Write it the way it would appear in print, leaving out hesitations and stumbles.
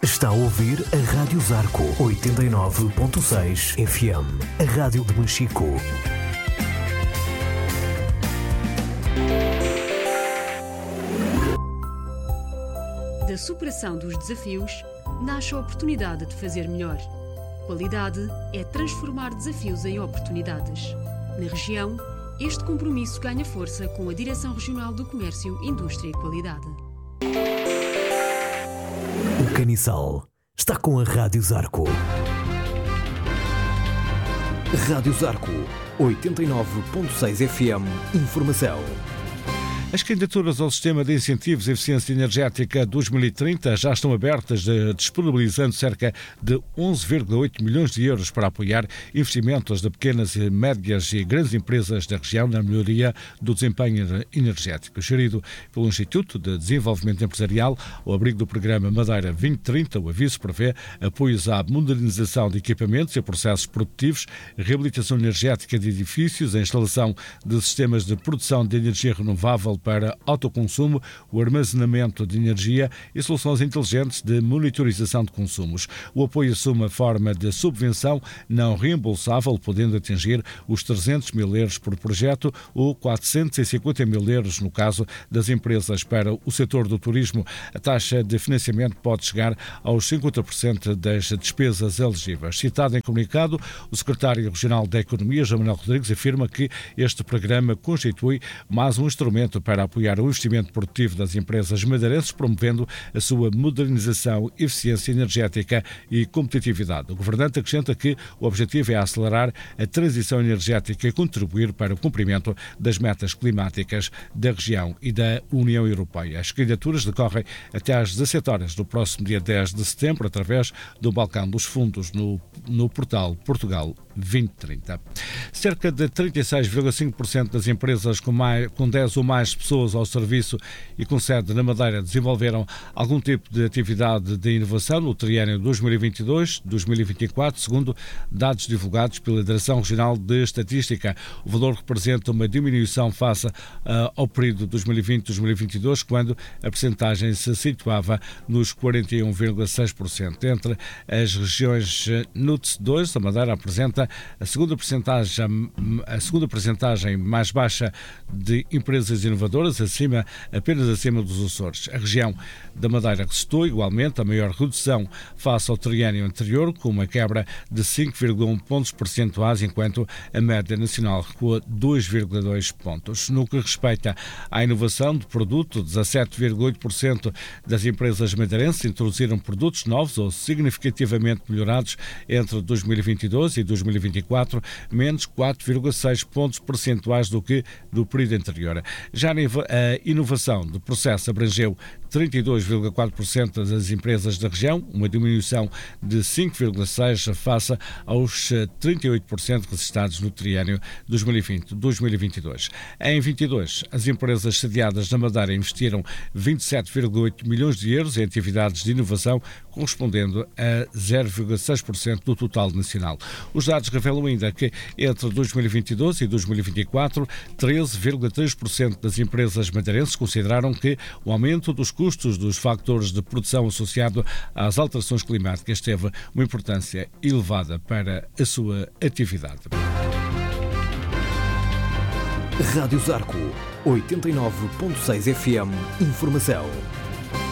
Está a ouvir a Rádio Zarco 89.6 FM, a rádio de Machico. Da superação dos desafios, nasce a oportunidade de fazer melhor. Qualidade é transformar desafios em oportunidades. Na região, este compromisso ganha força com a Direção Regional do Comércio, Indústria e Qualidade. O Caniçal está com a Rádio Zarco. Rádio Zarco 89.6 FM. Informação. As candidaturas ao Sistema de Incentivos de Eficiência Energética 2030 já estão abertas, disponibilizando cerca de 11,8 milhões de euros para apoiar investimentos de pequenas, médias e grandes empresas da região na melhoria do desempenho energético. Gerido pelo Instituto de Desenvolvimento Empresarial, ao abrigo do programa Madeira 2030, o aviso prevê apoios à modernização de equipamentos e processos produtivos, reabilitação energética de edifícios, a instalação de sistemas de produção de energia renovável para autoconsumo, o armazenamento de energia e soluções inteligentes de monitorização de consumos. O apoio assume a forma de subvenção não reembolsável, podendo atingir os 300 mil euros por projeto ou 450 mil euros no caso das empresas. Para o setor do turismo, a taxa de financiamento pode chegar aos 50% das despesas elegíveis. Citado em comunicado, o secretário regional da Economia, João Manuel Rodrigues, afirma que este programa constitui mais um instrumento para apoiar o investimento produtivo das empresas madeirenses, promovendo a sua modernização, eficiência energética e competitividade. O governante acrescenta que o objetivo é acelerar a transição energética e contribuir para o cumprimento das metas climáticas da região e da União Europeia. As candidaturas decorrem até às 17 horas do próximo dia 10 de setembro, através do balcão dos fundos no portal Portugal 2030. Cerca de 36,5% das empresas com 10 ou mais pessoas ao serviço e com sede na Madeira desenvolveram algum tipo de atividade de inovação no triênio 2022-2024, segundo dados divulgados pela Direção Regional de Estatística. O valor representa uma diminuição face ao período 2020-2022, quando a percentagem se situava nos 41,6%. Entre as regiões NUTS 2, a Madeira apresenta a segunda percentagem mais baixa de empresas inovadoras, apenas acima dos Açores. A região da Madeira resistiu igualmente a maior redução face ao triênio anterior, com uma quebra de 5,1 pontos percentuais, enquanto a média nacional recua 2,2 pontos. No que respeita à inovação de produto, 17,8% das empresas madeirenses introduziram produtos novos ou significativamente melhorados entre 2022 e 2024, menos 4,6 pontos percentuais do que do período anterior. Já a inovação de processo abrangeu 32,4% das empresas da região, uma diminuição de 5,6% face aos 38% registrados no triênio 2020-2022. Em 22, as empresas sediadas na Madeira investiram 27,8 milhões de euros em atividades de inovação, correspondendo a 0,6% do total nacional. Os dados revelam ainda que entre 2022 e 2024, 13,3% das empresas madeirenses consideraram que o aumento dos custos dos fatores de produção associado às alterações climáticas teve uma importância elevada para a sua atividade. Rádio Zarco 89.6 FM. Informação.